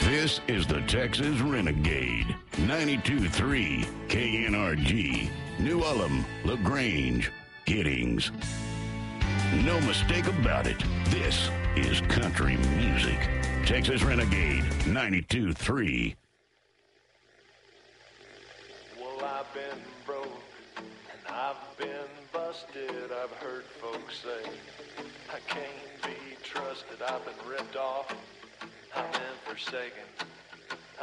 This is the Texas Renegade. 92.3 KNRG. New Ulm, LaGrange, Giddings. No mistake about it. This is country music. Texas Renegade 92.3. Well, I've been broke and I've been busted. I've heard folks say I can't be trusted. I've been ripped off. I've been forsaken.